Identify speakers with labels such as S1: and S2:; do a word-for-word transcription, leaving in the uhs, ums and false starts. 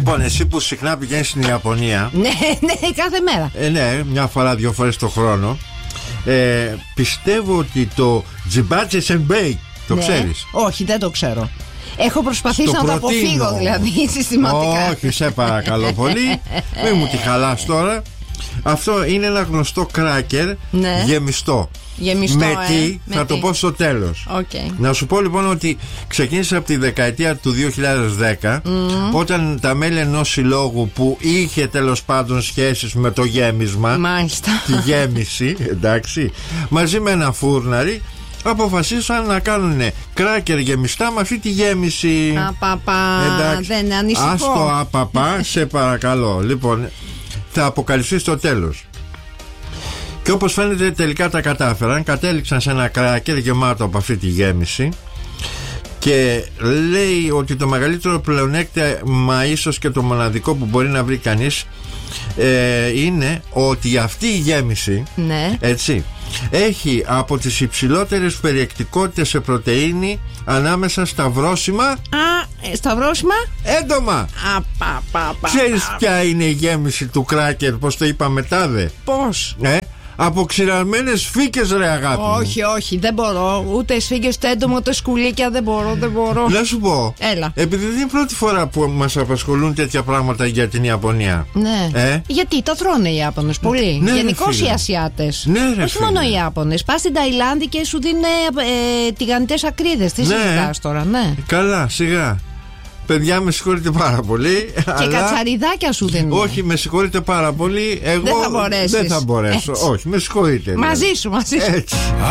S1: Λοιπόν, εσύ που συχνά πηγαίνεις στην Ιαπωνία.
S2: Ναι, ναι, κάθε μέρα.
S1: Ε, ναι, μια φορά, δύο φορές το χρόνο. Ε, πιστεύω ότι το τζιμπάτσε σενμπέι το ναι. ξέρεις?
S2: Όχι, δεν το ξέρω. Έχω προσπαθήσει στο να προτείνω. Το αποφύγω δηλαδή συστηματικά.
S1: Όχι, σε παρακαλώ πολύ. Μην μου τη χαλάς τώρα. Αυτό είναι ένα γνωστό κράκερ ναι. γεμιστό.
S2: Γεμιστό,
S1: με
S2: ε,
S1: τι
S2: με
S1: θα
S2: τι.
S1: το πω στο τέλος.
S2: Okay.
S1: Να σου πω λοιπόν ότι ξεκίνησε από τη δεκαετία του δύο χιλιάδες δέκα mm. όταν τα μέλη ενός συλλόγου που είχε τέλος πάντων σχέσεις με το γέμισμα,
S2: μάλιστα,
S1: τη γέμιση, εντάξει, μαζί με ένα φούρναρι αποφασίσαν να κάνουν κράκερ γεμιστά με αυτή τη γέμιση.
S2: Απαπα, δεν ανησυχώ.
S1: Ας το απαπα, σε παρακαλώ. Λοιπόν, θα αποκαλυφθεί στο τέλος. Και όπως φαίνεται τελικά τα κατάφεραν. Κατέληξαν σε ένα κράκερ γεμάτο από αυτή τη γέμιση. Και λέει ότι το μεγαλύτερο πλεονέκτημα, ίσως και το μοναδικό που μπορεί να βρει κανείς, ε, είναι ότι αυτή η γέμιση, ναι, έτσι, έχει από τις υψηλότερες περιεκτικότητες σε πρωτεΐνη ανάμεσα στα βρόσιμα.
S2: Α, στα βρόσιμα
S1: έντομα.
S2: Α, πα, πα, πα,
S1: Ξέρεις
S2: πα,
S1: ποια είναι η γέμιση του κράκερ? Πώς το είπα μετά δε?
S2: Πώς?
S1: Ε, από ξηραρμένες φύκες, ρε αγάπη μου.
S2: Όχι, όχι, δεν μπορώ. Ούτε σφίγγες, ούτε έντομο, ούτε σκουλίκια. Δεν μπορώ, δεν μπορώ.
S1: Να σου πω.
S2: Έλα.
S1: Επειδή δεν είναι η πρώτη φορά που μας απασχολούν τέτοια πράγματα για την Ιαπωνία.
S2: Ναι.
S1: Ε?
S2: Γιατί τα τρώνε οι Ιάπωνες πολύ.
S1: Ναι,
S2: γενικώς οι Ασιάτες.
S1: Ναι, ρε,
S2: όχι
S1: φίλε.
S2: μόνο οι Ιάπωνες. Πας στην Ταϊλάνδη και σου δίνουν ε, τηγανιτές ακρίδες. Τι
S1: ναι.
S2: συζητάς τώρα, ναι.
S1: Καλά, σιγά. Παιδιά, με συγχωρείτε πάρα πολύ.
S2: Και αλλά... κατσαριδάκια σου δίνουν.
S1: Όχι, με συγχωρείτε πάρα πολύ. Εγώ
S2: δεν θα μπορέσεις.
S1: Δεν θα μπορέσω.
S2: Έτσι.
S1: Όχι, με συγχωρείτε.
S2: Μαζί σου, μαζί σου.
S1: Έτσι.